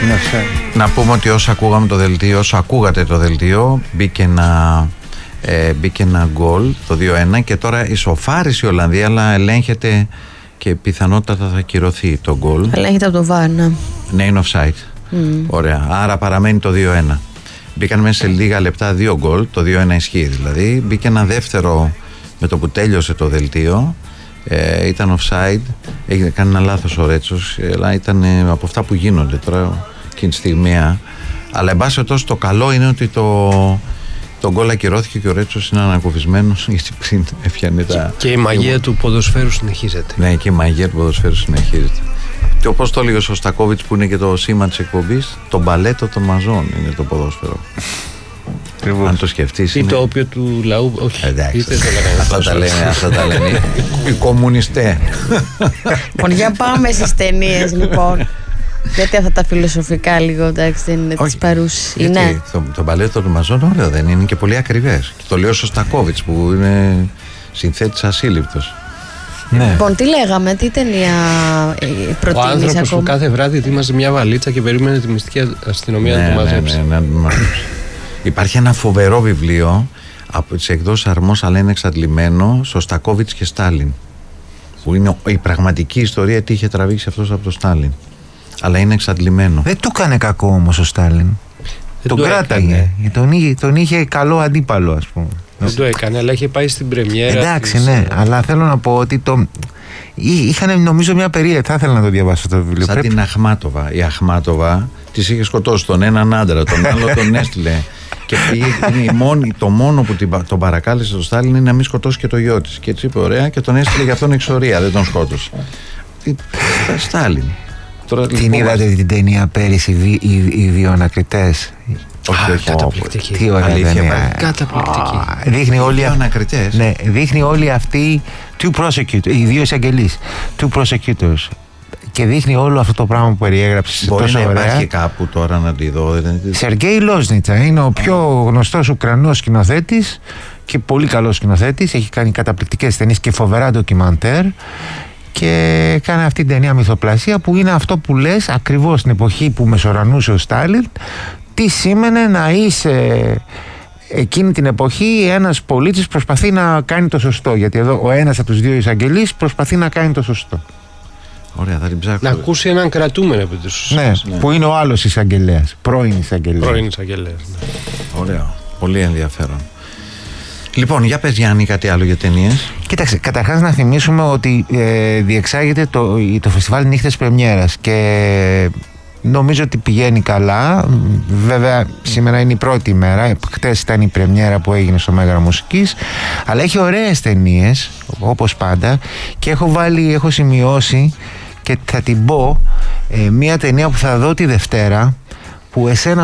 Να πούμε ότι όσο ακούγαμε το δελτίο, όσο ακούγατε το δελτίο, μπήκε ένα γκολ το 2-1 και τώρα ισοφάρισε η Ολλανδία, αλλά ελέγχεται και πιθανότατα θα ακυρωθεί το γκολ. Ελέγχεται από το VAR, ναι. Ναι, είναι offside. Ωραία. Άρα παραμένει το 2-1. Μπήκαν μέσα σε λίγα λεπτά 2 γκολ, το 2-1 ισχύει δηλαδή. Μπήκε ένα δεύτερο με το που τέλειωσε το δελτίο. Ήταν offside. Έγινε ένα λάθος ο Ρέτσος, αλλά ήταν από αυτά που γίνονται τώρα εκείνη τη στιγμή. Αλλά εν πάση περιπτώσει το καλό είναι ότι το γκολ ακυρώθηκε και ο Ρέτσος είναι ανακουφισμένος, γιατί πριν έφτιανε τα. Και η μαγεία του ποδοσφαίρου συνεχίζεται. Ναι, και η μαγεία του ποδοσφαίρου συνεχίζεται. Και όπως το έλεγε ο Σωστακόβιτς, που είναι και το σήμα της εκπομπής, το μπαλέτο των μαζών είναι το ποδόσφαιρο. Αν το σκεφτείς. Ή το όπιο του λαού. Όχι. Εντάξει. Αυτά τα λένε οι κομμουνιστές. Λοιπόν, για πάμε στις ταινίες, λοιπόν. Γιατί αυτά τα φιλοσοφικά λίγο, εντάξει, δεν είναι της παρούσης. Είναι. Το μπαλέτο των μαζών ωραίο δεν είναι, και πολύ ακριβές. Και το λέει ο Σωστακόβιτς, που είναι συνθέτης ασύλληπτος. Ναι. Λοιπόν, τι λέγαμε, τι ταινία προτείνεις? Ο άνθρωπος που κάθε βράδυ ετοίμαζε μια βαλίτσα και περίμενε τη μυστική αστυνομία να το μαζέψει. Ναι. Υπάρχει ένα φοβερό βιβλίο από τις εκδόσεις Αρμός, αλλά είναι εξαντλημένο, Σωστακόβιτς και Στάλιν, που είναι η πραγματική ιστορία, τι είχε τραβήξει αυτός από τον Στάλιν, αλλά είναι εξαντλημένο. Δεν του έκανε κακό όμως ο Στάλιν. Τον κράταγε. Τον είχε καλό αντίπαλο, ας πούμε. Δεν το έκανε, αλλά είχε πάει στην πρεμιέρα. Εντάξει, ναι, αλλά θέλω να πω ότι είχαν νομίζω μια περίεργη. Θα ήθελα να το διαβάσω το βιβλίο. Σαν την Αχμάτοβα. Η Αχμάτοβα της είχε σκοτώσει τον έναν άντρα, τον άλλο τον έστειλε. Και το μόνο που τον παρακάλεσε στο Στάλιν είναι να μην σκοτώσει και το γιο της. Και έτσι είπε ωραία, και τον έστειλε για αυτόν εξορία, δεν τον σκότωσε. Στάλιν. Την είδατε την ταινία πέρυσι, οι Βιοανακριτές? Όχι. Καταπληκτική. Τι ωραία ταινία. Καταπληκτική. Δείχνει όλοι αυτοί οι δύο εισαγγελείς, two prosecutors, και δείχνει όλο αυτό το πράγμα που περιέγραψε. Μπορεί να υπάρχει κάπου τώρα να τη δω. Σεργέη Λόσνιτσα είναι ο πιο γνωστός Ουκρανός σκηνοθέτης και πολύ καλός σκηνοθέτης. Έχει κάνει καταπληκτικές ταινίες και φοβερά ντοκιμαντέρ. Και κάνει αυτή την ταινία μυθοπλασία, που είναι αυτό που λες ακριβώς στην εποχή που μεσορανούσε ο Στάλιν. Τι σήμαινε να είσαι εκείνη την εποχή ένας πολίτης προσπαθεί να κάνει το σωστό. Γιατί εδώ ο ένας από τους δύο εισαγγελείς προσπαθεί να κάνει το σωστό. Ωραία, θα την ψάξω. Να ακούσει έναν κρατούμενο από τους. Ναι, που είναι ο άλλος εισαγγελέας. Πρώην εισαγγελέας. Ναι. Ωραίο. Πολύ ενδιαφέρον. Λοιπόν, για πες, Γιάννη, κάτι άλλο για ταινίες. Κοίταξε, καταρχάς να θυμίσουμε ότι διεξάγεται το φεστιβάλ Νύχτες Πρεμιέρας και νομίζω ότι πηγαίνει καλά. Βέβαια σήμερα είναι η πρώτη μέρα, χτες ήταν η πρεμιέρα που έγινε στο Μέγαρο Μουσικής, αλλά έχει ωραίες ταινίες όπως πάντα, και έχω σημειώσει και θα την πω, μια ταινία που θα δω τη Δευτέρα, που εσένα